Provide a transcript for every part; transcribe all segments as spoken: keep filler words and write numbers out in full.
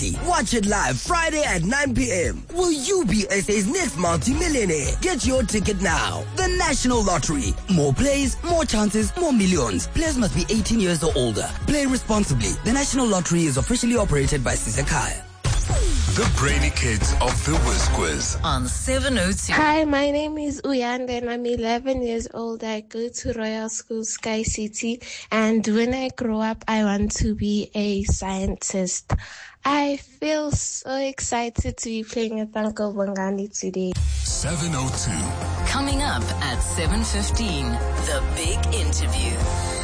Lottery. Watch it live Friday at nine p.m. Will you be S A's next multi-millionaire? Get your ticket now. The National Lottery. More plays, more chances, more millions. Players must be eighteen years or older. Play responsibly. The National Lottery is officially operated by Sisekaya. The Brainy Kids of the Whiz Quiz on seven oh two. Hi, my name is Uyanda and I'm eleven years old. I go to Royal School Sky City, and when I grow up, I want to be a scientist. I feel so excited to be playing with Uncle Bongani today. seven oh two. Coming up at seven fifteen, the big interview.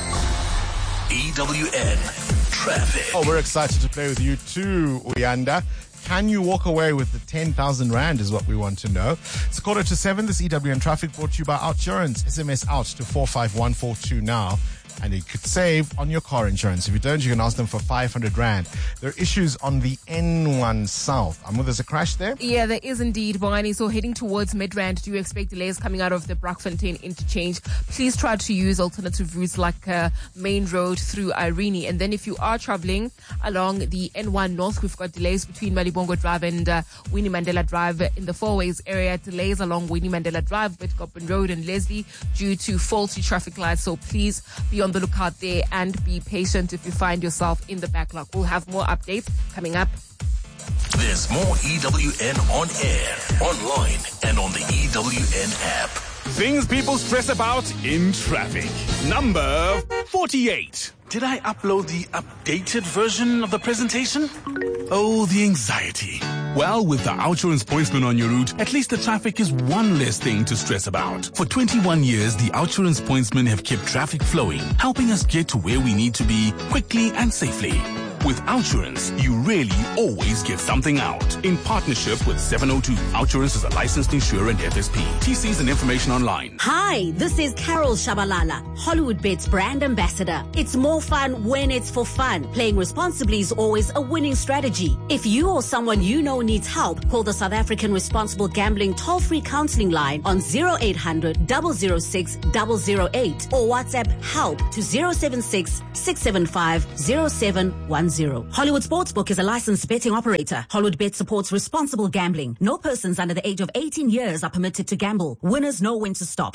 E W N Traffic. Oh, we're excited to play with you too, Uyanda. Can you walk away with the ten thousand rand is what we want to know. It's a quarter to seven. This E W N Traffic brought to you by Outsurance. S M S out to four five one four two now. And you could save on your car insurance. If you don't, you can ask them for five hundred rand. There are issues on the N one South. Amo, there's a crash there? Yeah, there is indeed, Barney. So heading towards Midrand, do you expect delays coming out of the Brakfontein interchange? Please try to use alternative routes like uh, Main Road through Irene. And then if you are traveling along the N one North, we've got delays between Malibongo Drive and uh, Winnie Mandela Drive in the Fourways area. Delays along Winnie Mandela Drive, Witkoppen Road and Leslie due to faulty traffic lights. So please be on the lookout there and be patient if you find yourself in the backlog. We'll have more updates coming up. There's more E W N on air, online, and on the E W N app. Things people stress about in traffic. Number forty-eight. Did I upload the updated version of the presentation? Oh, the anxiety. Well, with the Outsurance Pointsman on your route, at least the traffic is one less thing to stress about. For twenty-one years, the Outsurance Pointsmen have kept traffic flowing, helping us get to where we need to be quickly and safely. With Outsurance, you really always get something out. In partnership with seven oh two, Outsurance is a licensed insurer and F S P. T Cs and information online. Hi, this is Carol Shabalala, Hollywood Bets brand ambassador. It's more fun when it's for fun. Playing responsibly is always a winning strategy. If you or someone you know needs help, call the South African Responsible Gambling toll-free counseling line on zero eight hundred, double oh six, double oh eight or WhatsApp help to zero seven six, six seven five, zero seven one zero. Hollywood Sportsbook is a licensed betting operator. Hollywood Bet supports responsible gambling. No persons under the age of eighteen years are permitted to gamble. Winners know when to stop.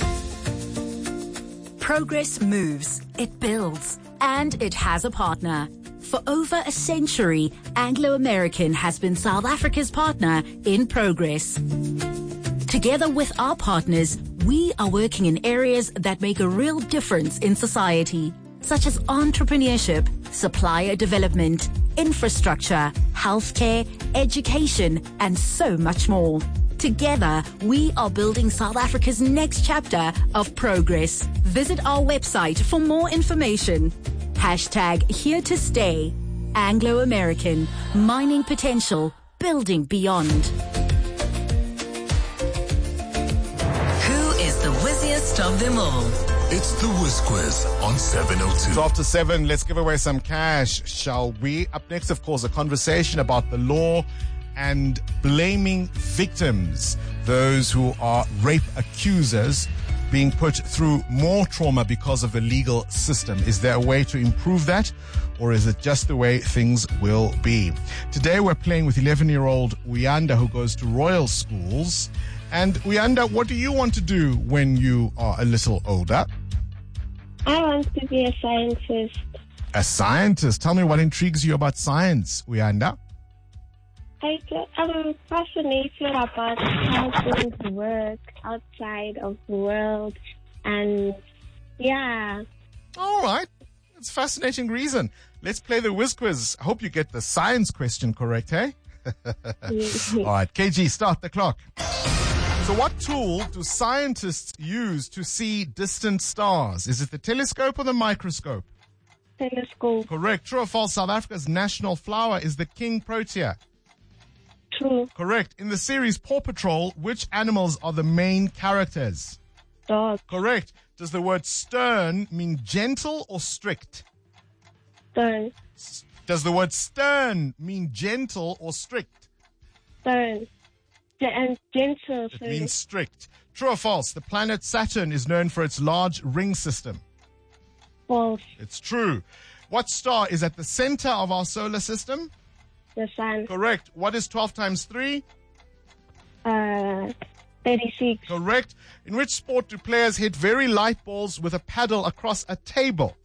Progress moves, it builds, and it has a partner. For over a century, Anglo American has been South Africa's partner in progress. Together with our partners, we are working in areas that make a real difference in society, such as entrepreneurship, supplier development, infrastructure, healthcare, education, and so much more. Together, we are building South Africa's next chapter of progress. Visit our website for more information. Hashtag here to stay. Anglo American, mining potential, building beyond. Who is the whizziest of them all? It's the Whiz Quiz on seven oh two. So after seven, let's give away some cash, shall we? Up next, of course, a conversation about the law and blaming victims, those who are rape accusers being put through more trauma because of the legal system. Is there a way to improve that, or is it just the way things will be? Today, we're playing with eleven-year-old Uyanda, who goes to Royal Schools. And Uyanda, what do you want to do when you are a little older? I want to be a scientist. A scientist? Tell me what intrigues you about science, Uyanda. I get, I'm fascinated about how things work outside of the world, and yeah. All right. That's a fascinating reason. Let's play the Whiz Quiz. I hope you get the science question correct, hey? All right, K G, start the clock. So what tool do scientists use to see distant stars? Is it the telescope or the microscope? Telescope. Correct. True or false? South Africa's national flower is the king protea. True. Correct. In the series Paw Patrol, which animals are the main characters? Dog. Correct. Does the word stern mean gentle or strict? Stern. Does the word stern mean gentle or strict? Stern. And gentle. It means strict. True or false? The planet Saturn is known for its large ring system. False. It's true. What star is at the center of our solar system? The sun. Correct. What is twelve times three? Uh, thirty-six. Correct. In which sport do players hit very light balls with a paddle across a table?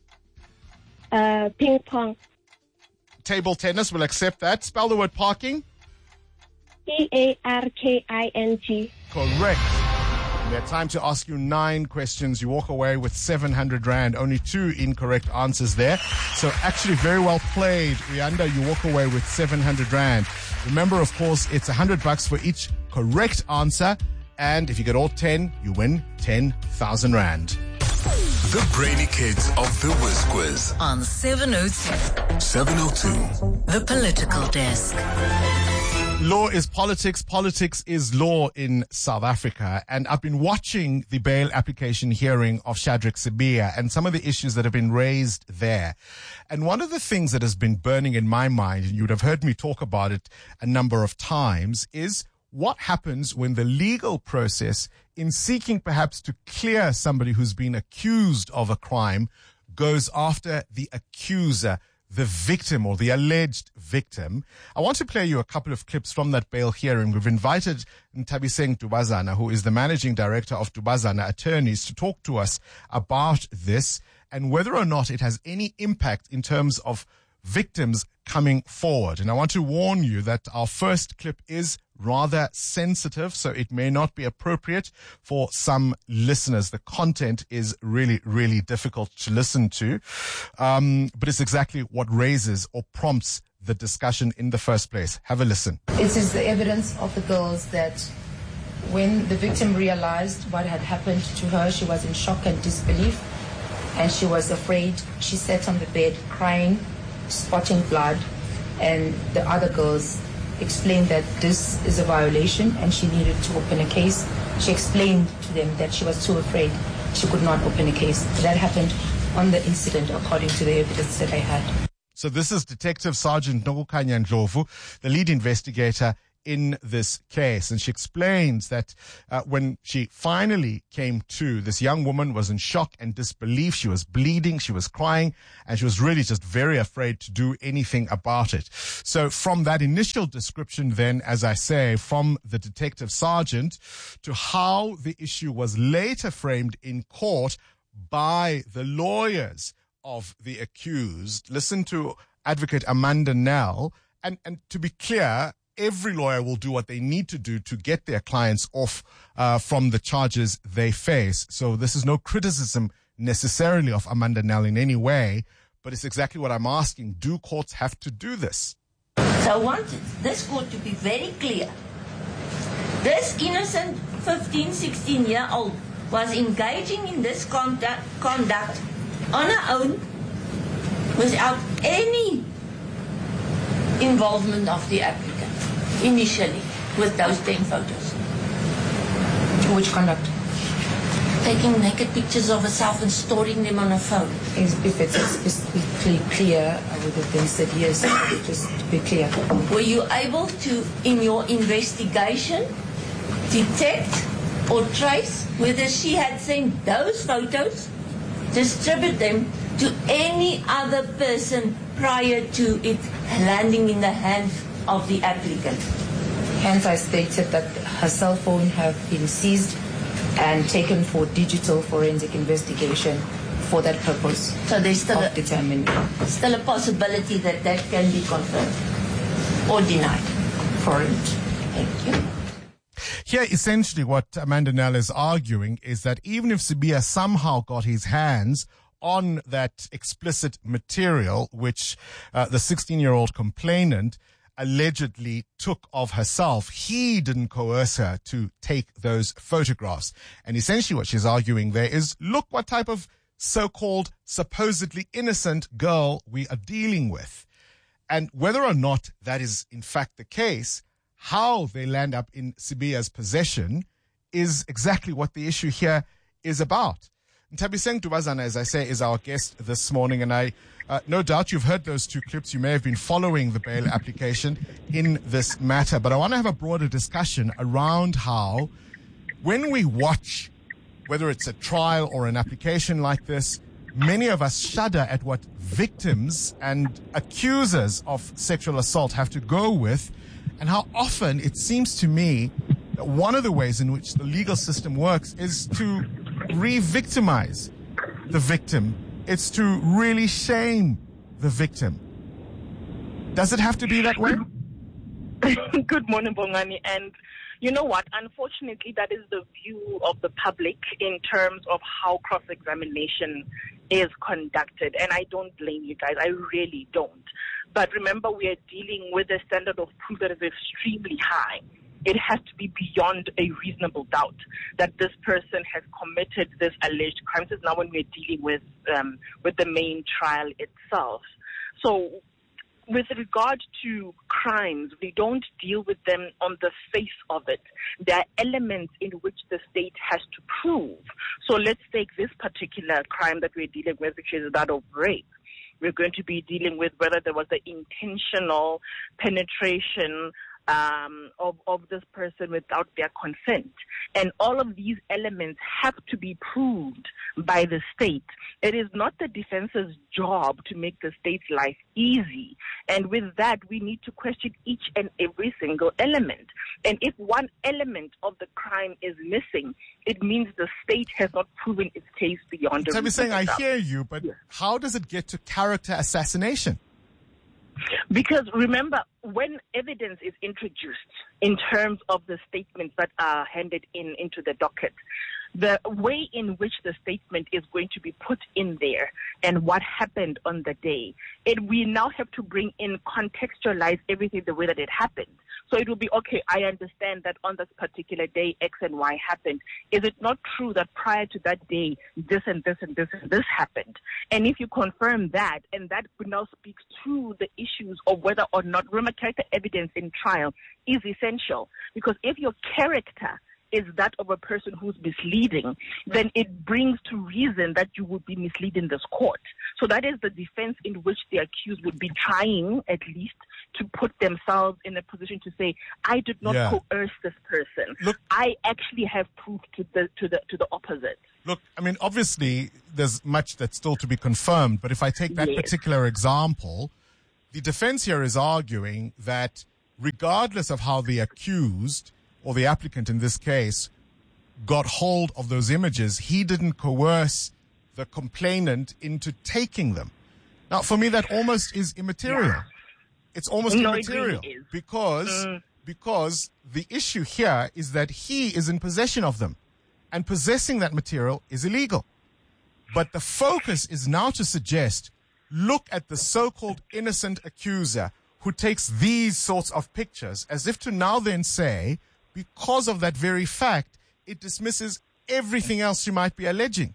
Uh, ping pong. Table tennis, we'll accept that. Spell the word parking. P A R K I N G. Correct. We have time to ask you nine questions. You walk away with seven hundred rand. Only two incorrect answers there. So actually very well played, Uyanda. You walk away with seven hundred rand. Remember, of course, it's one hundred bucks for each correct answer. And if you get all ten, you win ten thousand rand. The Brainy Kids of the Whiz Quiz. On seven oh two. seven oh two. The Political Desk. Law is politics. Politics is law in South Africa. And I've been watching the bail application hearing of Shadrack Sibiya and some of the issues that have been raised there. And one of the things that has been burning in my mind, and you would have heard me talk about it a number of times, is what happens when the legal process in seeking perhaps to clear somebody who's been accused of a crime goes after the accuser, the victim or the alleged victim. I want to play you a couple of clips from that bail hearing. We've invited Nthabiseng Dubazana, who is the managing director of Dubazana Attorneys, to talk to us about this and whether or not it has any impact in terms of victims coming forward. And I want to warn you that our first clip is rather sensitive, so it may not be appropriate for some listeners. The content is really, really difficult to listen to, um, but it's exactly what raises or prompts the discussion in the first place. Have a listen. It is the evidence of the girls that when the victim realized what had happened to her, she was in shock and disbelief, and she was afraid. She sat on the bed crying, spotting blood, and the other girls explained that this is a violation and she needed to open a case. She explained to them that she was too afraid, she could not open a case. That happened on the incident according to the evidence that I had. So this is Detective Sergeant Nokukanya Ndlovu, the lead investigator in this case. And she explains that uh, when she finally came to, this young woman was in shock and disbelief. She was bleeding, she was crying, and she was really just very afraid to do anything about it. So from that initial description then, as I say, from the detective sergeant to how the issue was later framed in court by the lawyers of the accused. Listen to Advocate Amanda Nell. And, and to be clear, every lawyer will do what they need to do to get their clients off uh, from the charges they face. So this is no criticism necessarily of Amanda Nell in any way, but it's exactly what I'm asking. Do courts have to do this? So I want this court to be very clear. This innocent fifteen, sixteen year old was engaging in this conduct, conduct on her own without any involvement of the applicant. Initially, with those ten photos. Which conduct? Taking naked pictures of herself and storing them on her phone. If it's explicitly clear, I would have then said yes, just to be clear. Were you able to, in your investigation, detect or trace whether she had sent those photos, distribute them to any other person prior to it landing in the hands of the applicant? Hence, I stated that her cell phone have been seized and taken for digital forensic investigation for that purpose. So there's still of a, determining. still a possibility that that can be confirmed or denied. For it. Thank you. Here, essentially, what Amanda Nell is arguing is that even if Sibiya somehow got his hands on that explicit material, which uh, the sixteen-year-old complainant allegedly took of herself, he didn't coerce her to take those photographs. And essentially what she's arguing there is, look what type of so-called supposedly innocent girl we are dealing with. And whether or not that is in fact the case, how they land up in Sibiya's possession is exactly what the issue here is about. Nthabiseng Dubazana, as I say, is our guest this morning, and I Uh, no doubt you've heard those two clips. You may have been following the bail application in this matter, but I want to have a broader discussion around how when we watch, whether it's a trial or an application like this, many of us shudder at what victims and accusers of sexual assault have to go with, and how often it seems to me that one of the ways in which the legal system works is to re-victimize the victim. It's to really shame the victim. Does it have to be that way? Good morning, Bongani. And you know what? Unfortunately, that is the view of the public in terms of how cross-examination is conducted. And I don't blame you guys. I really don't. But remember, we are dealing with a standard of proof that is extremely high. It has to be beyond a reasonable doubt that this person has committed this alleged crime. This is now when we're dealing with um, with the main trial itself. So with regard to crimes, we don't deal with them on the face of it. There are elements in which the state has to prove. So let's take this particular crime that we're dealing with, which is that of rape. We're going to be dealing with whether there was the intentional penetration Um, of, of this person without their consent. And all of these elements have to be proved by the state. It is not the defense's job to make the state's life easy. And with that, we need to question each and every single element. And if one element of the crime is missing, it means the state has not proven its case beyond a So I'm saying, I doubt. hear you, but yes. How does it get to character assassination? Because remember, when evidence is introduced in terms of the statements that are handed in into the docket, the way in which the statement is going to be put in there and what happened on the day, it we now have to bring in, contextualize everything the way that it happened. So it will be, okay, I understand that on this particular day, X and Y happened. Is it not true that prior to that day, this and this and this and this happened? And if you confirm that, and that now speaks to the issues of whether or not, remember, character evidence in trial is essential. Because if your character is that of a person who's misleading, then it brings to reason that you would be misleading this court. So that is the defense in which the accused would be trying, at least, to put themselves in a position to say, I did not Yeah. coerce this person. Look, I actually have proof to the to the to the opposite. Look, I mean, obviously, there's much that's still to be confirmed, but if I take that Yes. particular example, the defense here is arguing that regardless of how the accused, or the applicant in this case, got hold of those images, he didn't coerce the complainant into taking them. Now, for me, that almost is immaterial. Yeah. It's almost No, it immaterial really is. because Mm. because the issue here is that he is in possession of them, and possessing that material is illegal. But the focus is now to suggest, look at the so-called innocent accuser who takes these sorts of pictures, as if to now then say, because of that very fact, it dismisses everything else you might be alleging.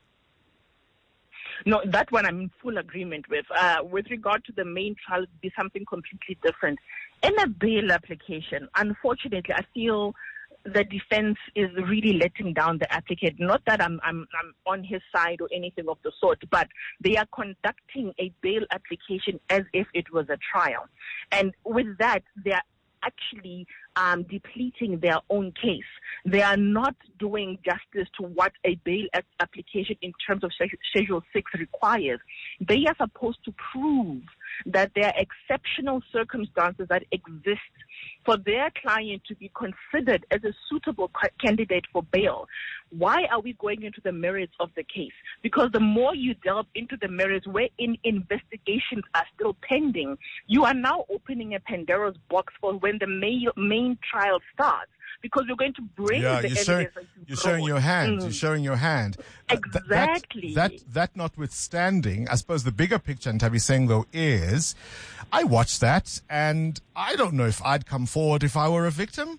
No, that one I'm in full agreement with. Uh, with regard to the main trial, it would be something completely different. In a bail application, unfortunately, I feel the defense is really letting down the applicant. Not that I'm, I'm, I'm on his side or anything of the sort, but they are conducting a bail application as if it was a trial. And with that, they are actually um, depleting their own case. They are not doing justice to what a bail a- application in terms of Schedule six requires. They are supposed to prove that there are exceptional circumstances that exist for their client to be considered as a suitable ca- candidate for bail. Why are we going into the merits of the case? Because the more you delve into the merits wherein investigations are still pending, you are now opening a Pandora's box for when the main, main trial starts. Because you're going to bring Yeah, the you're evidence showing, that you you're showing your hand. Mm. You're showing your hand. Uh, th- Exactly. That, that, that notwithstanding, I suppose the bigger picture, and Tabi saying though, is I watched that and I don't know if I'd come forward if I were a victim.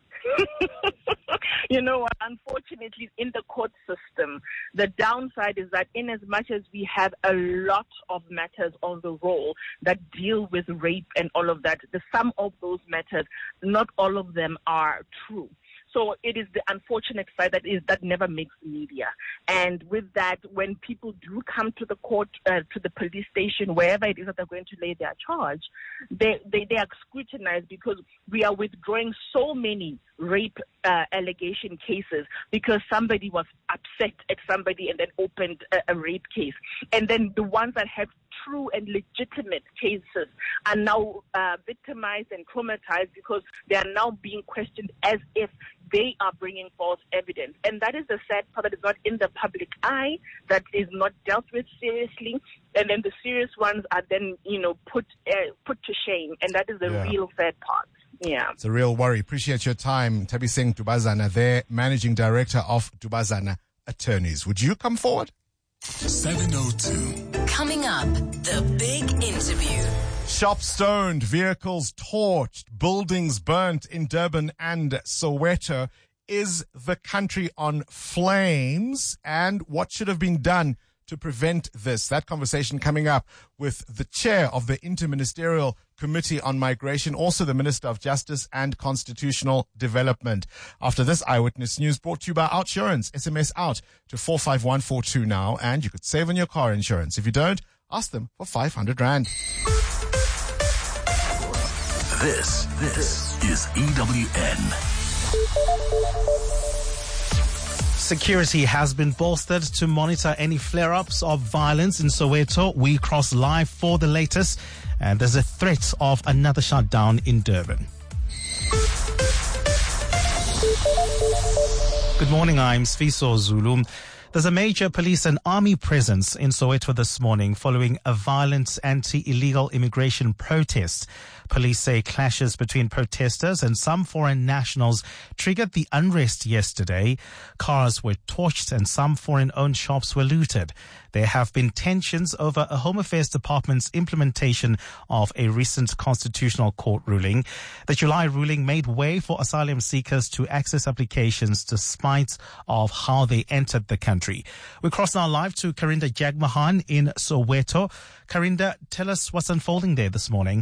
You know what? Unfortunately, in the court system, the downside is that in as much as we have a lot of matters on the roll that deal with rape and all of that, the sum of those matters, not all of them are true. So it is the unfortunate side that is that never makes media. And with that, when people do come to the court, uh, to the police station, wherever it is that they're going to lay their charge, they, they, they are scrutinized because we are withdrawing so many rape uh, allegation cases because somebody was upset at somebody and then opened a, a rape case. And then the ones that have true and legitimate cases are now uh, victimized and traumatized because they are now being questioned as if they are bringing false evidence. And that is the sad part, that is not in the public eye, that is not dealt with seriously. And then the serious ones are then, you know, put uh, put to shame. And that is the Yeah. real sad part. Yeah. It's a real worry. Appreciate your time. Tabi Singh Dubazana there, Managing Director of Dubazana Attorneys. Would you come forward? seven oh two. Coming up, the big interview. Shops stoned, vehicles torched, buildings burnt in Durban and Soweto. Is the country on flames? And what should have been done to prevent this? That conversation coming up with the chair of the Interministerial Committee on Migration, also the Minister of Justice and Constitutional Development. After this Eyewitness News, brought to you by Outsurance. S M S out to four five one four two now, and you could save on your car insurance. If you don't, ask them for five hundred rand. This, this is E W N. Security has been bolstered to monitor any flare-ups of violence in Soweto. We cross live for the latest, and there's a threat of another shutdown in Durban. Good morning, I'm Sfiso Zulu. There's a major police and army presence in Soweto this morning following a violent anti-illegal immigration protest. Police say clashes between protesters and some foreign nationals triggered the unrest yesterday. Cars were torched and some foreign-owned shops were looted. There have been tensions over a Home Affairs Department's implementation of a recent Constitutional Court ruling. The July ruling made way for asylum seekers to access applications despite of how they entered the country. We cross now live to Karinda Jagmohan in Soweto. Karinda, tell us what's unfolding there this morning.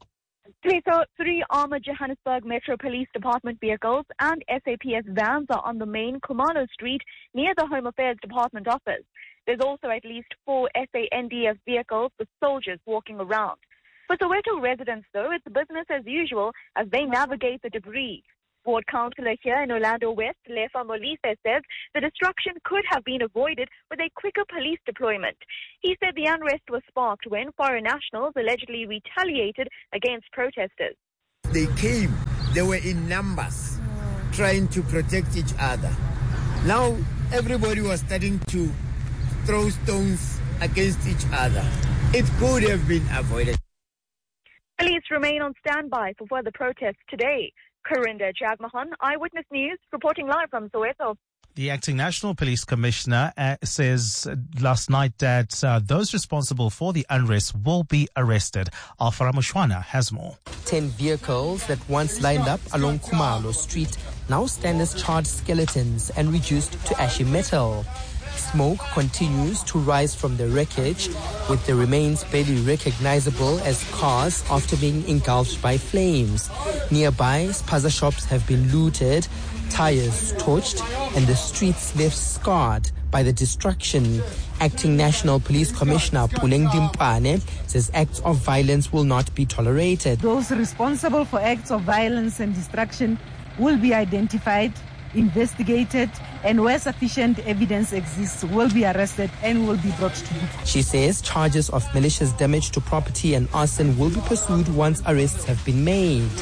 So three armored Johannesburg Metro Police Department vehicles and S A P S vans are on the main Khumalo Street near the Home Affairs Department office. There's also at least four S A N D F vehicles with soldiers walking around. For Soweto residents, though, it's business as usual as they navigate the debris. Ward Councillor here in Orlando West, Lefa Molise, says the destruction could have been avoided with a quicker police deployment. He said the unrest was sparked when foreign nationals allegedly retaliated against protesters. They came, they were in numbers, trying to protect each other. Now everybody was starting to throw stones against each other. It could have been avoided. Police remain on standby for further protests today. Karinda Jagmohan, Eyewitness News, reporting live from Soweto. The acting National Police Commissioner uh, says uh, last night that uh, those responsible for the unrest will be arrested. Alfara Mushwana has more. Ten vehicles that once lined up along Khumalo Street now stand as charred skeletons and reduced to ashy metal. Smoke continues to rise from the wreckage, with the remains barely recognizable as cars after being engulfed by flames. Nearby, spaza shops have been looted, tires torched, and the streets left scarred by the destruction. Acting National Police Commissioner Puleng Dimpane says acts of violence will not be tolerated. Those responsible for acts of violence and destruction will be identified, investigated, and where sufficient evidence exists will be arrested and will be brought to book. She says charges of malicious damage to property and arson will be pursued once arrests have been made.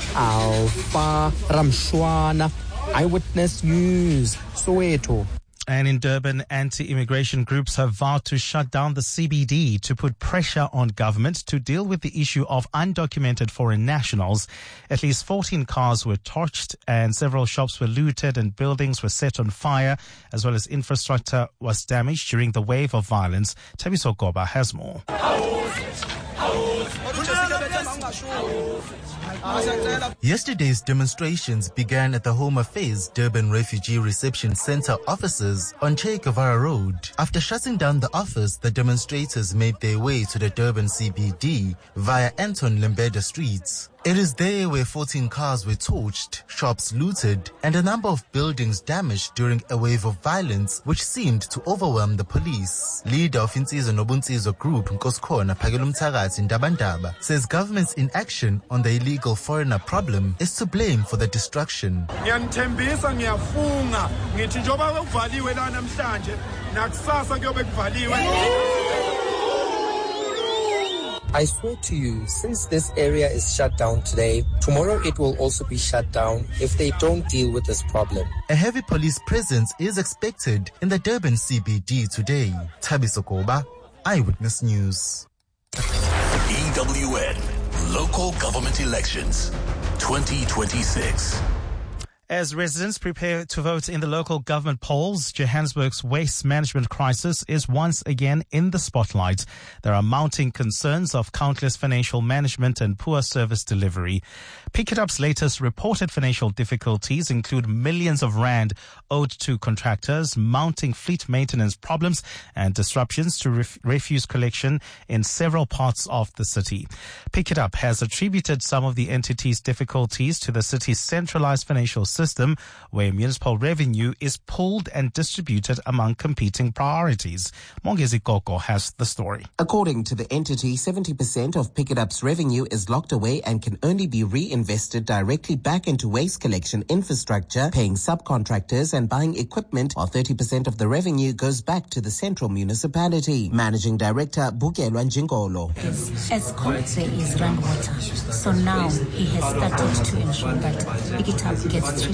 Alpha Ramshwana, Eyewitness News, Soweto. And in Durban, anti-immigration groups have vowed to shut down the C B D to put pressure on government to deal with the issue of undocumented foreign nationals. At least fourteen cars were torched and several shops were looted and buildings were set on fire, as well as infrastructure was damaged during the wave of violence. Tabiso Goba has more. Yesterday's demonstrations began at the Home Affairs Durban Refugee Reception Center offices on Che Guevara Road. After shutting down the office, the demonstrators made their way to the Durban C B D via Anton Lembede streets. It is there where fourteen cars were torched, shops looted, and a number of buildings damaged during a wave of violence which seemed to overwhelm the police. Leader of Insizwa Nobunzizwa Group, Nkosikhona Phakela Umthakathi Ndabandaba, says government's inaction on the illegal foreigner problem is to blame for the destruction. Ngiyanithembisa ngiyafunga ngithi njoba kuvaliwe la namhlanje nakusasa kuyobe kuvaliwe. I swear to you, since this area is shut down today, tomorrow it will also be shut down if they don't deal with this problem. A heavy police presence is expected in the Durban C B D today. Thabiso Koba, Eyewitness News. E W N, Local Government Elections, twenty twenty-six. As residents prepare to vote in the local government polls, Johannesburg's waste management crisis is once again in the spotlight. There are mounting concerns of countless financial management and poor service delivery. Pick It Up's latest reported financial difficulties include millions of rand owed to contractors, mounting fleet maintenance problems, and disruptions to ref- refuse collection in several parts of the city. Pick It Up has attributed some of the entity's difficulties to the city's centralized financial system. system where municipal revenue is pooled and distributed among competing priorities. Mongezi Koko has the story. According to the entity, seventy percent of Pick It Up's revenue is locked away and can only be reinvested directly back into waste collection infrastructure, paying subcontractors and buying equipment, while thirty percent of the revenue goes back to the central municipality. Managing Director Bukelwa Njingolo. As courts, there is run water. So now he has started to ensure that Pick It Up gets treated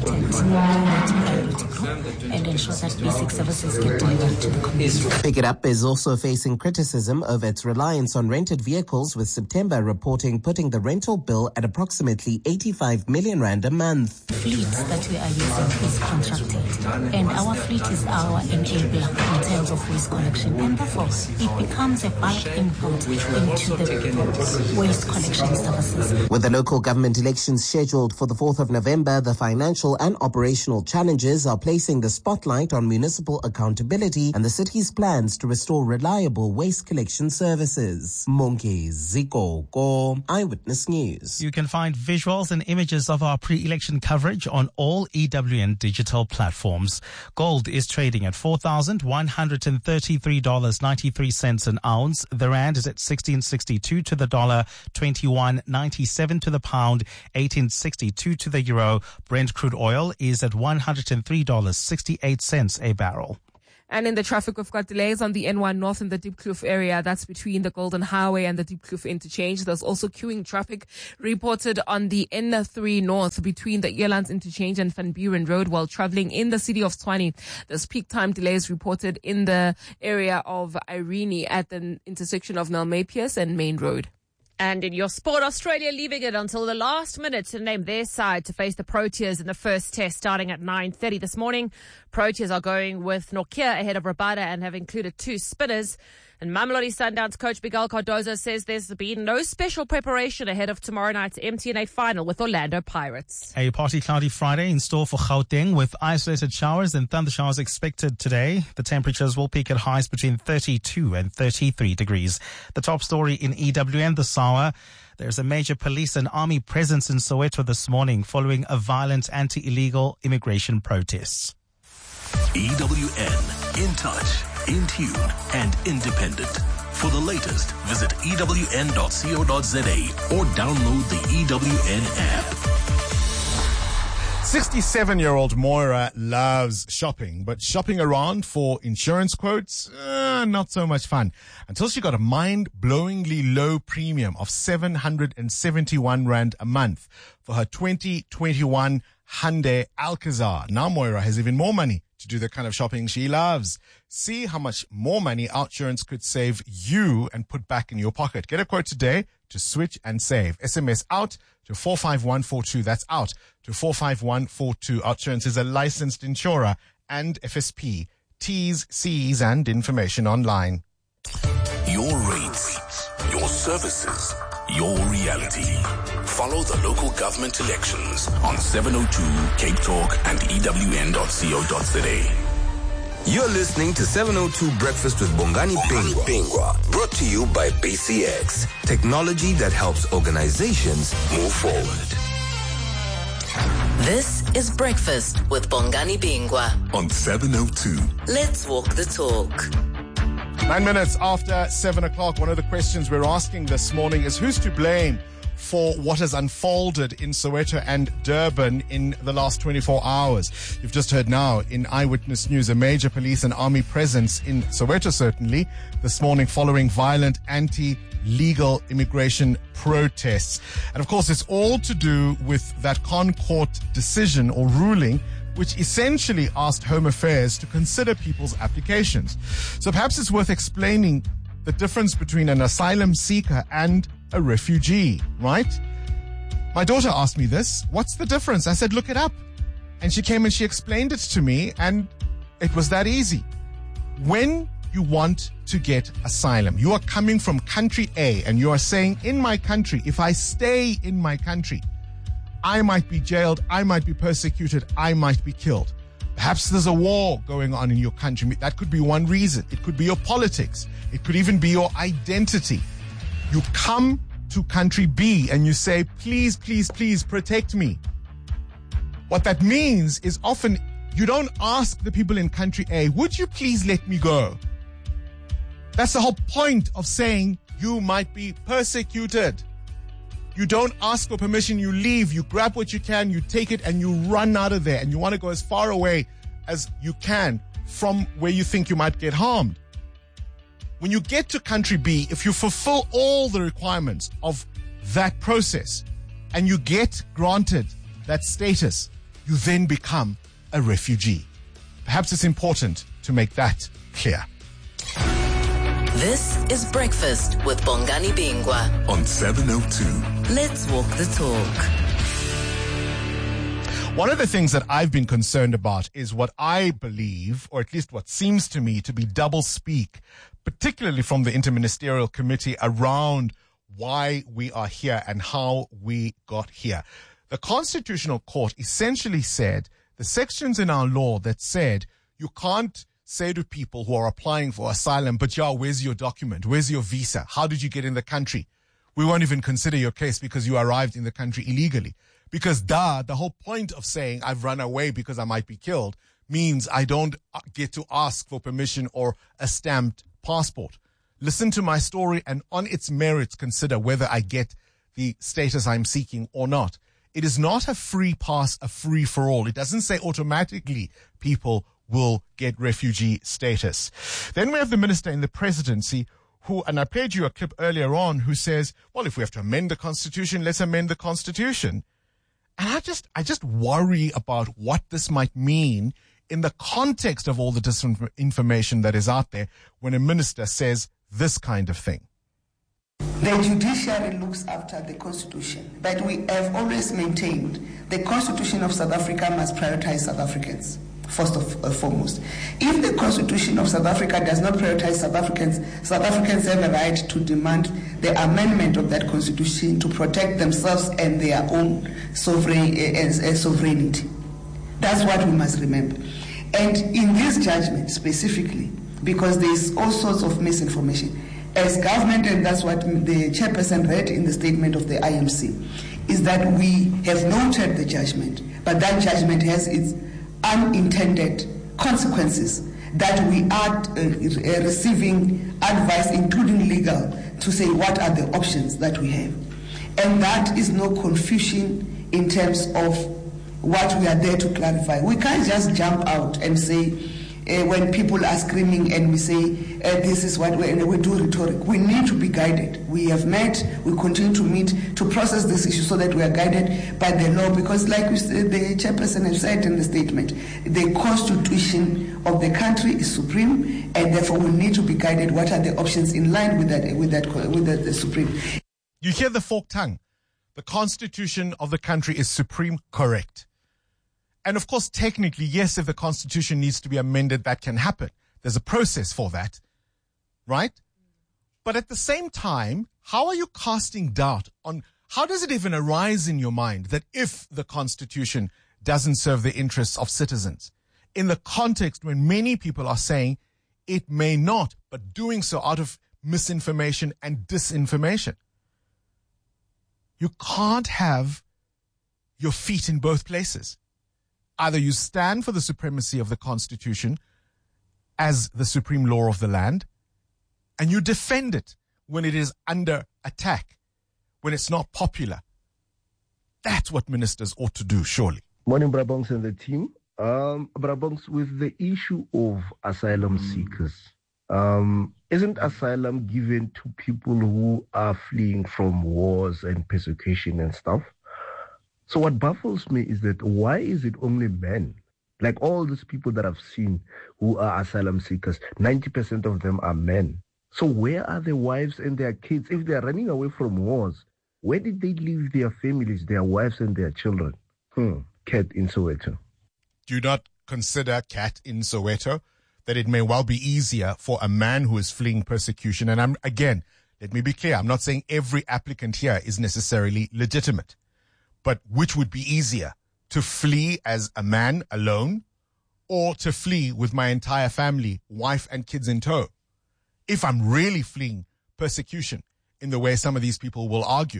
at priority group and ensure that basic services get delivered to the community. Pick It Up is also facing criticism over its reliance on rented vehicles, with September reporting putting the rental bill at approximately eighty-five million rand a month. The fleet that we are using is contracted, and our fleet is our enabler in terms of waste collection, and therefore it becomes a bulk input into the waste collection services. With the local government elections scheduled for the fourth of November, the financial and operational challenges are placing the spotlight on municipal accountability and the city's plans to restore reliable waste collection services. Monkey Zikoko, Eyewitness News. You can find visuals and images of our pre-election coverage on all E W N digital platforms. Gold is trading at four thousand one hundred thirty-three dollars and ninety-three cents an ounce. The rand is at sixteen sixty-two to the dollar, twenty-one ninety-seven to the pound, eighteen sixty-two to the euro. Brent crude oil is at one hundred three dollars and sixty-eight cents a barrel. And in the traffic, we've got delays on the N one North in the Diepkloof area. That's between the Golden Highway and the Diepkloof interchange. There's also queuing traffic reported on the N three North between the Elands interchange and Van Buren Road while traveling in the city of Tshwane. There's peak time delays reported in the area of Irene at the intersection of Nelmay Pierce and Main Road. And in your sport, Australia leaving it until the last minute to name their side to face the Proteas in the first test starting at nine thirty this morning. Proteas are going with Nokia ahead of Rabada and have included two spinners. And Mamelodi Sundowns coach Miguel Cardozo says there's been no special preparation ahead of tomorrow night's M T N A final with Orlando Pirates. A partly cloudy Friday in store for Gauteng with isolated showers and thunder showers expected today. The temperatures will peak at highs between thirty-two and thirty-three degrees. The top story in E W N this hour. There's a major police and army presence in Soweto this morning following a violent anti-illegal immigration protests. E W N, in touch, in tune, and independent. For the latest, visit E W N dot co dot za or download the E W N app. sixty-seven-year-old Moira loves shopping, but shopping around for insurance quotes, uh, not so much fun. Until she got a mind-blowingly low premium of seven hundred seventy-one rand a month for her twenty twenty-one Hyundai Alcazar. Now Moira has even more money to do the kind of shopping she loves. See how much more money OUTsurance could save you and put back in your pocket. Get a quote today to switch and save. S M S OUT to four five one four two. That's OUT to four five one four two. OUTsurance is a licensed insurer and F S P. T's, C's and information online. Your rates, your services, your reality. Follow the local government elections on seven oh two Cape Talk and E W N dot co dot za. You're listening to seven oh two Breakfast with Bongani Bingwa, brought to you by B C X, technology that helps organizations move forward. This is Breakfast with Bongani Bingwa on seven oh two. Let's walk the talk. Nine minutes after seven o'clock, one of the questions we're asking this morning is who's to blame for what has unfolded in Soweto and Durban in the last twenty-four hours. You've just heard now in Eyewitness News a major police and army presence in Soweto, certainly, this morning following violent anti-legal immigration protests. And of course, it's all to do with that ConCourt decision or ruling which essentially asked Home Affairs to consider people's applications. So perhaps it's worth explaining the difference between an asylum seeker and a refugee, right? My daughter asked me this. What's the difference? I said, look it up. And she came and she explained it to me, and it was that easy. When you want to get asylum, you are coming from country A and you are saying, in my country, if I stay in my country, I might be jailed, I might be persecuted, I might be killed. Perhaps there's a war going on in your country. That could be one reason. It could be your politics. It could even be your identity. You come to country B and you say, please, please, please protect me. What that means is often you don't ask the people in country A, would you please let me go? That's the whole point of saying you might be persecuted. You don't ask for permission, you leave, you grab what you can, you take it and you run out of there, and you want to go as far away as you can from where you think you might get harmed. When you get to country B, if you fulfill all the requirements of that process and you get granted that status, you then become a refugee. Perhaps it's important to make that clear. This is Breakfast with Bongani Bingwa on seven oh two. Let's walk the talk. One of the things that I've been concerned about is what I believe, or at least what seems to me to be double speak, particularly from the Interministerial Committee around why we are here and how we got here. The Constitutional Court essentially said the sections in our law that said you can't say to people who are applying for asylum, but yeah, where's your document? Where's your visa? How did you get in the country? We won't even consider your case because you arrived in the country illegally. Because duh, the whole point of saying I've run away because I might be killed means I don't get to ask for permission or a stamped passport. Listen to my story and on its merits consider whether I get the status I'm seeking or not. It is not a free pass, a free for all. It doesn't say automatically people will get refugee status. Then we have the minister in the presidency who, and I played you a clip earlier on, who says, well, if we have to amend the constitution, let's amend the constitution. And I just, I just worry about what this might mean in the context of all the different information that is out there when a minister says this kind of thing. The judiciary looks after the constitution, but we have always maintained the constitution of South Africa must prioritize South Africans. First of uh, foremost, if the Constitution of South Africa does not prioritize South Africans, South Africans have a right to demand the amendment of that Constitution to protect themselves and their own sovereign, uh, uh, sovereignty. That's what we must remember. And in this judgment specifically, because there is all sorts of misinformation, as government, and that's what the chairperson read in the statement of the I M C, is that we have noted the judgment, but that judgment has its unintended consequences, that we are uh, receiving advice, including legal, to say what are the options that we have. And that is no confusion in terms of what we are there to clarify. We can't just jump out and say, uh, when people are screaming and we say, uh, this is what we, and we do rhetoric. We need to be guided. We have met, we continue to meet to process this issue so that we are guided by the law, because like we said, the chairperson has said in the statement, the constitution of the country is supreme, and therefore we need to be guided what are the options in line with that, with that, with the, the supreme. You hear the forked tongue. The constitution of the country is supreme, correct. And of course, technically, yes, if the constitution needs to be amended, that can happen. There's a process for that, right? But at the same time, how are you casting doubt on, how does it even arise in your mind that if the constitution doesn't serve the interests of citizens, in the context when many people are saying it may not, but doing so out of misinformation and disinformation. You can't have your feet in both places. Either you stand for the supremacy of the Constitution as the supreme law of the land, and you defend it when it is under attack, when it's not popular. That's what ministers ought to do, surely. Morning, Brabongs and the team. Um, Brabongs, with the issue of asylum seekers, um, isn't asylum given to people who are fleeing from wars and persecution and stuff? So what baffles me is that why is it only men? Like all these people that I've seen who are asylum seekers, ninety percent of them are men. So where are their wives and their kids? If they are running away from wars, where did they leave their families, their wives and their children? Hmm. Cat in Soweto. Do not consider, Cat in Soweto, that it may well be easier for a man who is fleeing persecution. And I'm again, let me be clear, I'm not saying every applicant here is necessarily legitimate. But which would be easier, to flee as a man alone or to flee with my entire family, wife and kids in tow? If I'm really fleeing persecution in the way some of these people will argue.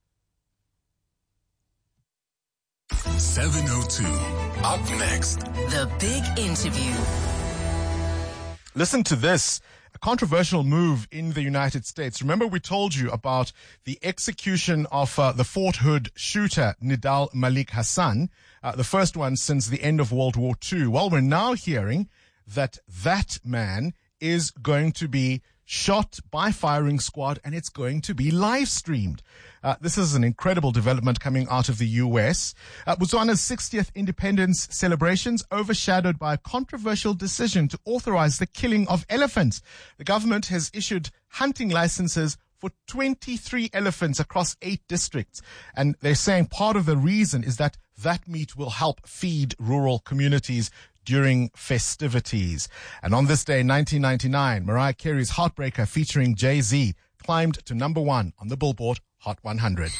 seven oh two. Up next. The Big Interview. Listen to this. A controversial move in the United States. Remember, we told you about the execution of uh, the Fort Hood shooter, Nidal Malik Hassan, uh, the first one since the end of World War Two. Well, we're now hearing that that man is going to be shot by firing squad, and it's going to be live streamed. Uh, this is an incredible development coming out of the U S. Uh, Botswana's sixtieth independence celebrations overshadowed by a controversial decision to authorize the killing of elephants. The government has issued hunting licenses for twenty-three elephants across eight districts. And they're saying part of the reason is that that meat will help feed rural communities during festivities. And on this day in nineteen ninety-nine, Mariah Carey's Heartbreaker featuring Jay-Z climbed to number one on the Billboard Hot one hundred.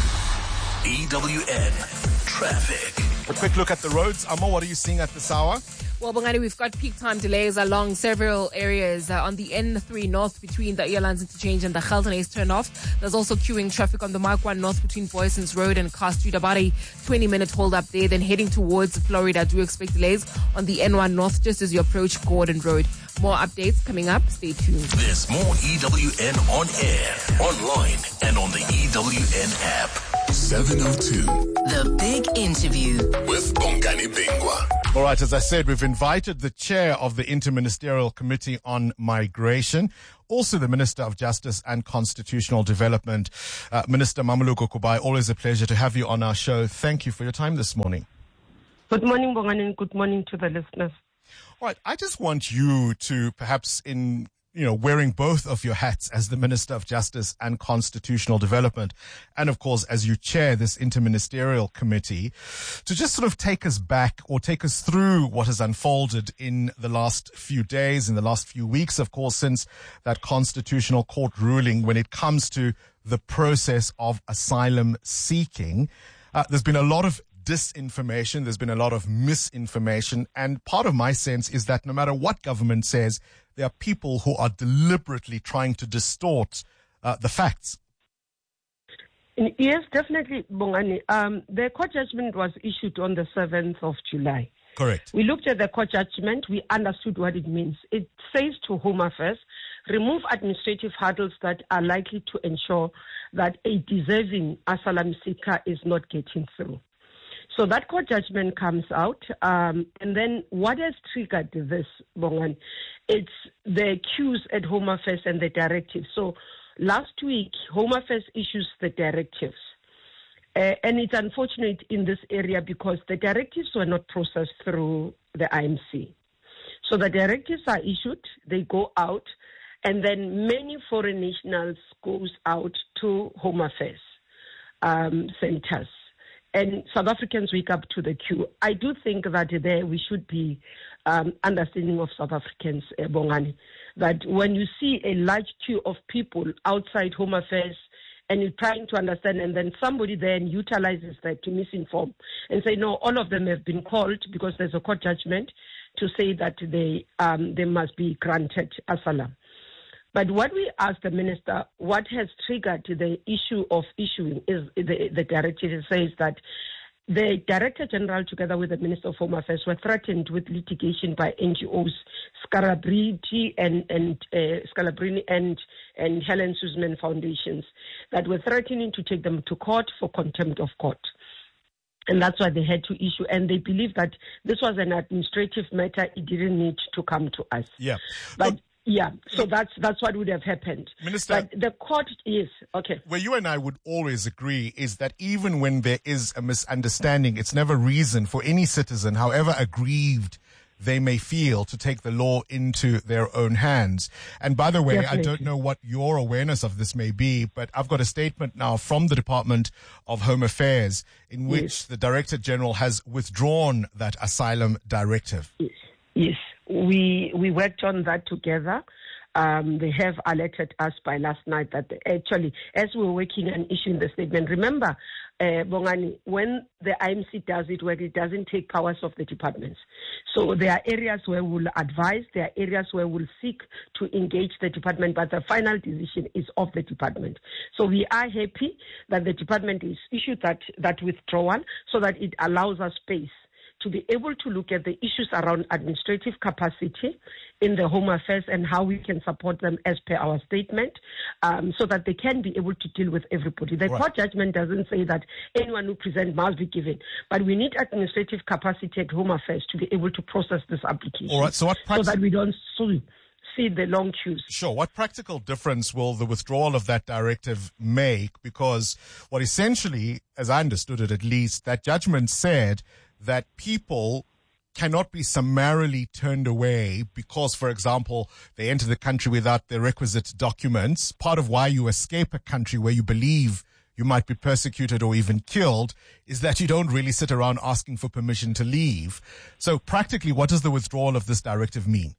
E W N Traffic. A quick look at the roads. Amo, what are you seeing at this hour? Well, Bongani, we've got peak time delays along several areas uh, on the N three north between the Earlands interchange and the Geldenhuys turnoff. There's also queuing traffic on the Mark one north between Boysons Road and Carr Street. About a twenty minute hold up there. Then heading towards Florida, do expect delays on the N one north just as you approach Gordon Road. More updates coming up. Stay tuned. There's more E W N on air, online, and on the E W N app. seven oh two. The Big Interview. With Bongani Bingwa. All right, as I said, we've invited the chair of the Interministerial Committee on Migration, also the Minister of Justice and Constitutional Development, uh, Minister Mamoloko Kubai. Always a pleasure to have you on our show. Thank you for your time this morning. Good morning, Bongani, and good morning to the listeners. All right, I just want you to perhaps in, you know, wearing both of your hats as the Minister of Justice and Constitutional Development, and of course, as you chair this interministerial committee, to just sort of take us back or take us through what has unfolded in the last few days, in the last few weeks, of course, since that Constitutional Court ruling when it comes to the process of asylum seeking. Uh, there's been a lot of disinformation, there's been a lot of misinformation, and part of my sense is that no matter what government says, there are people who are deliberately trying to distort uh, the facts. Yes, definitely, Bongani. Um, the court judgment was issued on the seventh of July. Correct. We looked at the court judgment, we understood what it means. It says to Home Affairs, remove administrative hurdles that are likely to ensure that a deserving asylum seeker is not getting through. So that court judgment comes out, um, and then what has triggered this, Bongan? It's the queues at Home Affairs and the directives. So last week, Home Affairs issues the directives. Uh, and it's unfortunate in this area because the directives were not processed through the I M C. So the directives are issued, they go out, and then many foreign nationals goes out to Home Affairs um, centers. And South Africans wake up to the queue. I do think that there we should be um, understanding of South Africans, uh, Bongani, that when you see a large queue of people outside Home Affairs and you're trying to understand, and then somebody then utilizes that to misinform and say, no, all of them have been called because there's a court judgment. to say that they um, they must be granted asylum. But what we asked the minister, what has triggered the issue of issuing is the, the directive says that the Director General, together with the Minister of Home Affairs, were threatened with litigation by N G Os, Scalabrini and and uh, Scalabrini and and Helen Suzman foundations that were threatening to take them to court for contempt of court. And that's why they had to issue. And they believe that this was an administrative matter. It didn't need to come to us. Yeah. But, but yeah, so that's that's what would have happened. Minister, but the court is, okay. Where you and I would always agree is that even when there is a misunderstanding, it's never reason for any citizen, however aggrieved they may feel, to take the law into their own hands. And by the way, Definitely. I don't know what your awareness of this may be, but I've got a statement now from the Department of Home Affairs in which yes. the Director General has withdrawn that asylum directive. Yes. Yes. We we worked on that together. Um, they have alerted us by last night that they actually, as we were working and issuing the statement, remember, uh, Bongani, when the I M C does it, where it doesn't take powers of the departments. So there are areas where we'll advise, there are areas where we'll seek to engage the department, but the final decision is of the department. So we are happy that the department is issued that, that withdrawal so that it allows us space to be able to look at the issues around administrative capacity in the Home Affairs and how we can support them as per our statement, um, so that they can be able to deal with everybody. The right. court judgment doesn't say that anyone who presents must be given, but we need administrative capacity at Home Affairs to be able to process this application. All right, so, what practic- so that we don't sue. See the long queues. Sure. What practical difference will the withdrawal of that directive make? Because what essentially, as I understood it at least, that judgment said that people cannot be summarily turned away because, for example, they enter the country without the requisite documents. Part of why you escape a country where you believe you might be persecuted or even killed is that you don't really sit around asking for permission to leave. So practically, what does the withdrawal of this directive mean?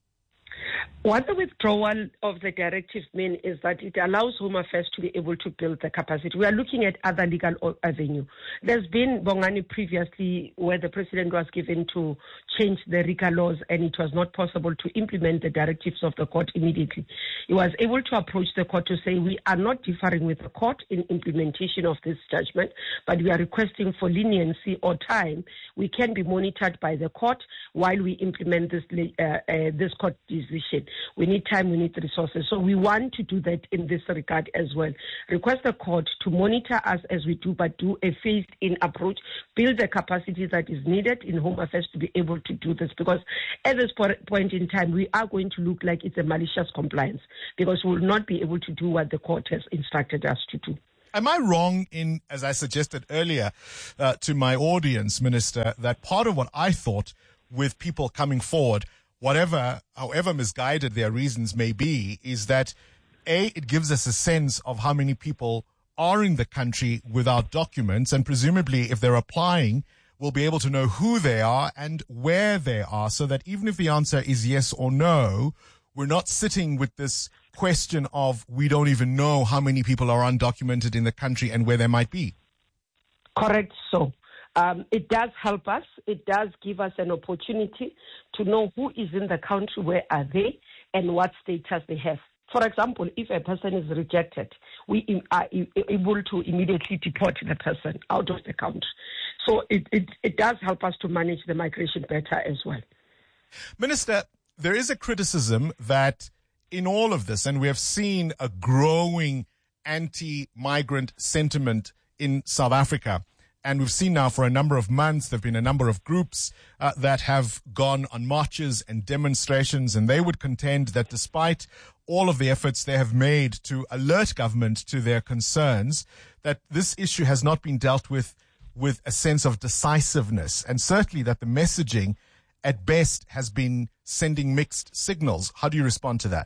What the withdrawal of the directive means is that it allows Home Affairs to be able to build the capacity. We are looking at other legal avenue. There's been, Bongani, previously where the president was given to change the RICA laws and it was not possible to implement the directives of the court immediately. He was able to approach the court to say, we are not differing with the court in implementation of this judgment, but we are requesting for leniency or time. We can be monitored by the court while we implement this, uh, uh, this court decision. We need time, we need resources. So we want to do that in this regard as well. Request the court to monitor us as we do, but do a phased-in approach, build the capacity that is needed in Home Affairs to be able to do this. Because at this point in time, we are going to look like it's a malicious compliance because we will not be able to do what the court has instructed us to do. Am I wrong in, as I suggested earlier uh, to my audience, Minister, that part of what I thought with people coming forward, whatever, however misguided their reasons may be, is that, A, it gives us a sense of how many people are in the country without documents, and presumably if they're applying, we'll be able to know who they are and where they are, so that even if the answer is yes or no, we're not sitting with this question of we don't even know how many people are undocumented in the country and where they might be. Correct, so. Um, it does help us. It does give us an opportunity to know who is in the country, where are they, and what status they have. For example, if a person is rejected, we are able to immediately deport the person out of the country. So it, it, it does help us to manage the migration better as well. Minister, there is a criticism that in all of this, and we have seen a growing anti-migrant sentiment in South Africa, and we've seen now for a number of months, there have been a number of groups uh, that have gone on marches and demonstrations, and they would contend that despite all of the efforts they have made to alert government to their concerns, that this issue has not been dealt with with a sense of decisiveness, and certainly that the messaging at best has been sending mixed signals. How do you respond to that?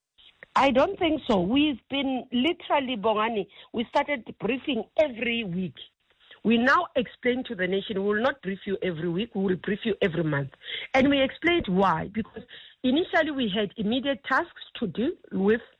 I don't think so. We've been literally, Bongani, we started briefing every week. We now explain to the nation, we will not brief you every week, we will brief you every month. And we explained why. Because initially we had immediate tasks to do with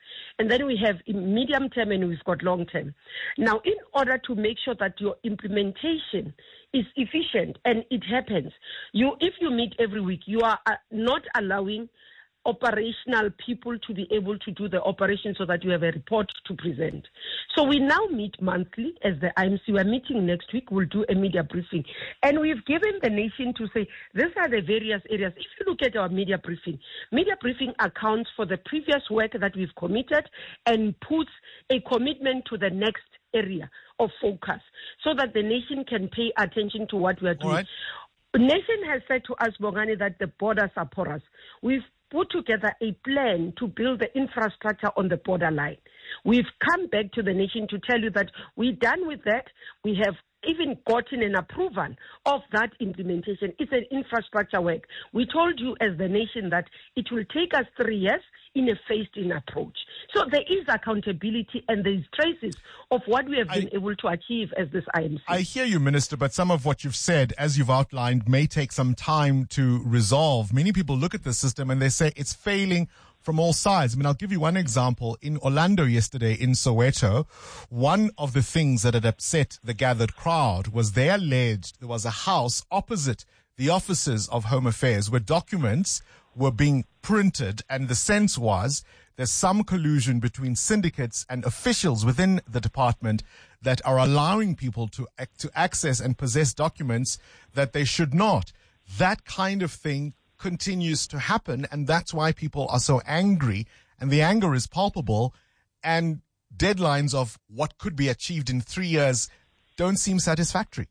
And then we have medium term and we've got long term. Now, in order to make sure that your implementation is efficient and it happens, you if you meet every week, you are uh, not allowing operational people to be able to do the operation so that you have a report to present. So we now meet monthly as the I M C. We're meeting next week. We'll do a media briefing. And we've given the nation to say, these are the various areas. If you look at our media briefing, media briefing accounts for the previous work that we've committed and puts a commitment to the next area of focus so that the nation can pay attention to what we are doing. All right. The nation has said to us, Bongani, that the borders are porous. We've put together a plan to build the infrastructure on the borderline. We've come back to the nation to tell you that we're done with that. We have even gotten an approval of that implementation. It's an infrastructure work. We told you as the nation that it will take us three years in a phased-in approach. So there is accountability and there is traces of what we have been I, able to achieve as this I M C. I hear you, Minister, but some of what you've said, as you've outlined, may take some time to resolve. Many people look at the system and they say it's failing from all sides. I mean, I'll give you one example. In Orlando yesterday, in Soweto, one of the things that had upset the gathered crowd was they alleged there was a house opposite the offices of Home Affairs where documents were being printed, and the sense was there's some collusion between syndicates and officials within the department that are allowing people to to access and possess documents that they should not. That kind of thing continues to happen, and that's why people are so angry, and the anger is palpable, and deadlines of what could be achieved in three years don't seem satisfactory.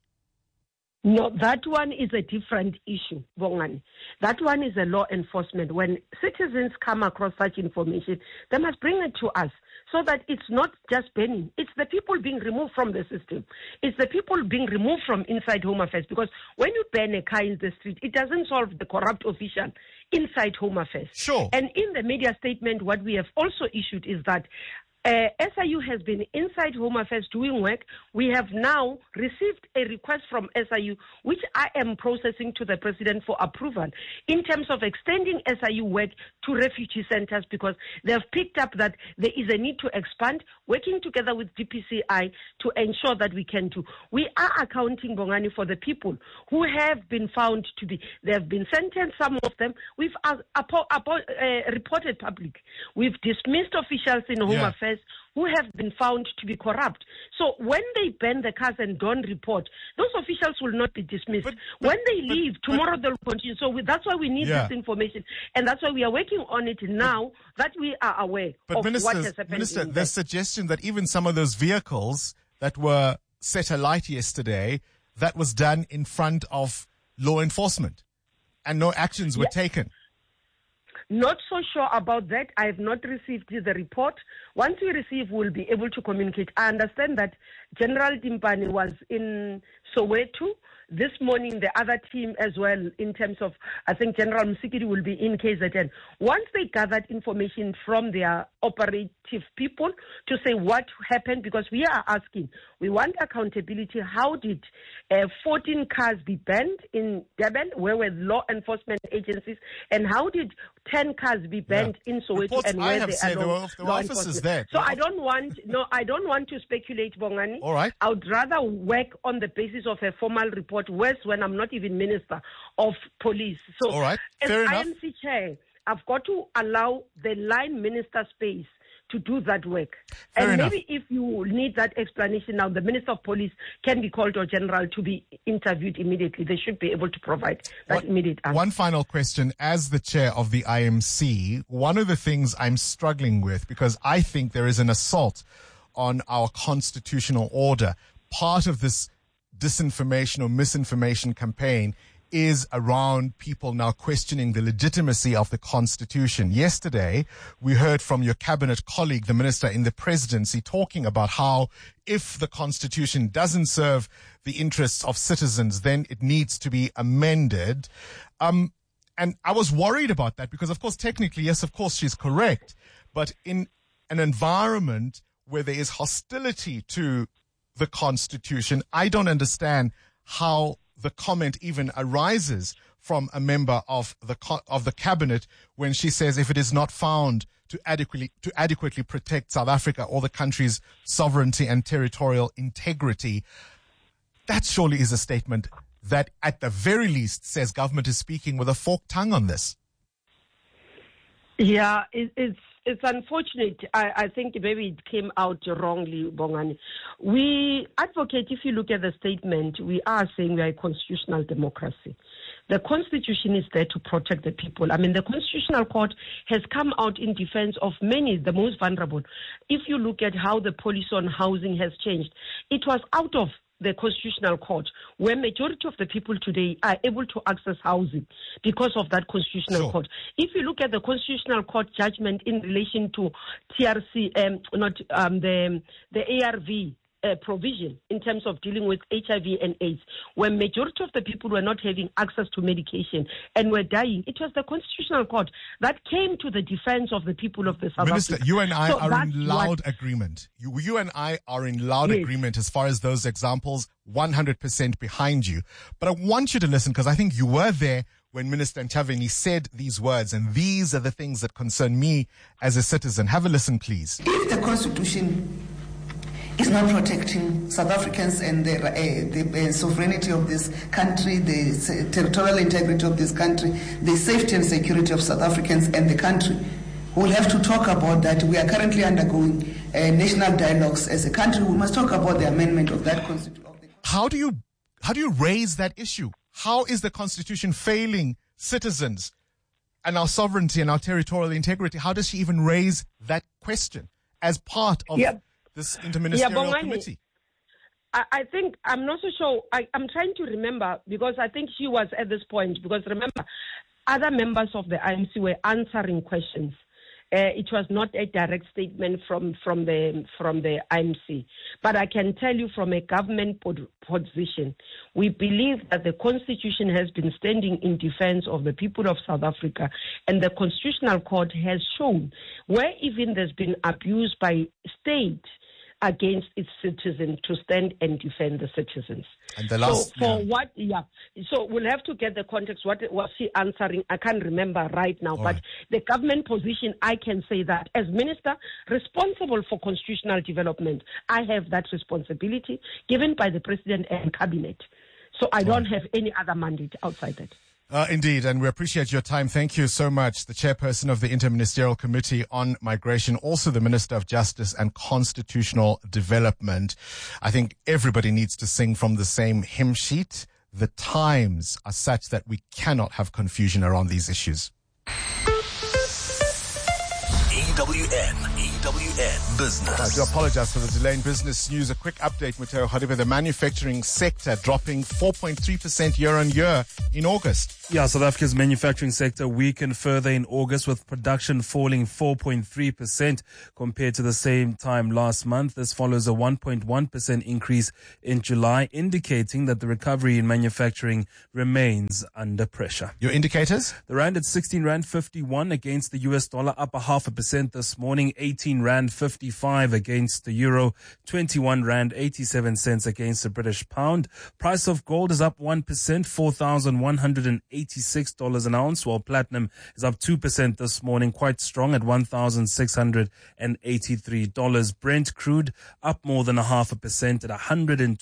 No, that one is a different issue, Bongani. That one is a law enforcement. When citizens come across such information, they must bring it to us so that it's not just banning. It's the people being removed from the system. It's the people being removed from inside Home Affairs. Because when you ban a car in the street, it doesn't solve the corrupt official inside Home Affairs. Sure. And in the media statement, what we have also issued is that Uh, S I U has been inside Home Affairs doing work. We have now received a request from S I U, which I am processing to the President for approval, in terms of extending S I U work to refugee centers, because they have picked up that there is a need to expand, working together with D P C I to ensure that we can do. We are accounting, Bongani, for the people who have been found to be, they have been sentenced, some of them. We've uh, apo- apo- uh, reported public. We've dismissed officials in Home Yeah. Affairs who have been found to be corrupt. So when they ban the cars and don't report, those officials will not be dismissed. But, but, when they leave, but, tomorrow they'll continue. So we, that's why we need yeah. this information. And that's why we are working on it now, that we are aware but of Minister, what has happened. Minister, there's suggestion that even some of those vehicles that were set alight yesterday, that was done in front of law enforcement and no actions were yeah. taken. Not so sure about that. I have not received the report. Once we receive, we'll be able to communicate. I understand that General Dimpani was in Soweto this morning, the other team as well, in terms of, I think General Msikiri will be in K Z N. Once they gathered information from their operative people to say what happened, because we are asking, we want accountability. How did uh, fourteen cars be banned in Durban, where were law enforcement agencies, and how did ten cars be banned yeah. in Soweto, Reports and where they are there were, there were officers there. So I don't want, no, I don't want to speculate, Bongani. All right. I would rather work on the basis of a formal report, worse when I'm not even Minister of Police. So All right. as Fair enough. I M C chair, I've got to allow the line minister space to do that work. Fair and enough. maybe if you need that explanation now, the Minister of Police can be called or General to be interviewed immediately. They should be able to provide that one, immediate answer. One final question. As the chair of the I M C, one of the things I'm struggling with, because I think there is an assault on our constitutional order, part of this disinformation or misinformation campaign is around people now questioning the legitimacy of the Constitution. Yesterday, we heard from your cabinet colleague, the minister in the presidency, talking about how if the Constitution doesn't serve the interests of citizens, then it needs to be amended. Um, and I was worried about that because, of course, technically, yes, of course, she's correct. But in an environment where there is hostility to the Constitution, I don't understand how the comment even arises from a member of the of the cabinet when she says if it is not found to to adequately to adequately protect South Africa or the country's sovereignty and territorial integrity. That surely is a statement that at the very least says government is speaking with a forked tongue on this. Yeah, it, it's it's unfortunate. I, I think maybe it came out wrongly, Bongani. We advocate, if you look at the statement, we are saying we are a constitutional democracy. The Constitution is there to protect the people. I mean, the Constitutional Court has come out in defense of many, the most vulnerable. If you look at how the policy on housing has changed, it was out of the Constitutional Court, where majority of the people today are able to access housing because of that Constitutional sure. Court. If you look at the Constitutional Court judgment in relation to T R C, um, not um, the the A R V uh, provision in terms of dealing with H I V and AIDS, where majority of the people were not having access to medication and were dying, it was the Constitutional Court that came to the defense of the people of the South Minister, Africa. you and I so are in loud what, agreement. You, you and I are in loud yes. agreement as far as those examples, one hundred percent behind you. But I want you to listen, because I think you were there when Minister Ntshavheni said these words, and these are the things that concern me as a citizen. Have a listen, please. If the Constitution is not protecting South Africans and the, uh, the uh, sovereignty of this country, the territorial integrity of this country, the safety and security of South Africans and the country, we'll have to talk about that. We are currently undergoing uh, national dialogues as a country. We must talk about the amendment of that Constitution. How do you, how do you raise that issue? How is the Constitution failing citizens and our sovereignty and our territorial integrity? How does she even raise that question as part of yep. this interministerial yeah, committee? I, I think, I'm not so sure, I, I'm trying to remember, because I think she was at this point, because remember, other members of the I M C were answering questions. Uh, it was not a direct statement from, from the from the I M C. But I can tell you from a government pod- position, we believe that the Constitution has been standing in defense of the people of South Africa, and the Constitutional Court has shown where even there's been abuse by state against its citizens to stand and defend the citizens. And the last, so for yeah. what, yeah. So we'll have to get the context. What was she answering? I can't remember right now. All but right. The government position, I can say that as minister responsible for constitutional development, I have that responsibility given by the president and cabinet. So I don't have any other mandate outside that. Uh, indeed, and we appreciate your time. Thank you so much. The chairperson of the Interministerial Committee on Migration, also the Minister of Justice and Constitutional Development. I think everybody needs to sing from the same hymn sheet. The times are such that we cannot have confusion around these issues. E W N, E W N Business. I do apologize for the delay in business news. A quick update, Matteo Hadibe. The manufacturing sector dropping four point three percent year on year in August. Yeah, South Africa's manufacturing sector weakened further in August, with production falling four point three percent compared to the same time last month. This follows a one point one percent increase in July, indicating that the recovery in manufacturing remains under pressure. Your indicators? The rand at sixteen rand fifty-one against the U S dollar, up a half a percent this morning. eighteen rand fifty-five against the euro, twenty-one rand eighty-seven cents against the British pound. Price of gold is up one percent, four thousand one hundred eighty-six dollars an ounce, while platinum is up two percent this morning, quite strong at one thousand six hundred eighty-three dollars. Brent crude up more than a half a percent at one hundred